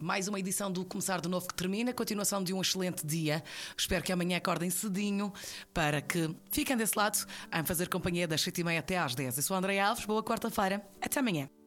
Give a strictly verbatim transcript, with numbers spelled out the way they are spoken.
Mais uma edição do Começar de Novo que termina, continuação de um excelente dia. Espero que amanhã acordem cedinho para que fiquem desse lado a fazer companhia das sete e meia até às dez. Eu sou a Andreia Alves, boa quarta-feira, até amanhã.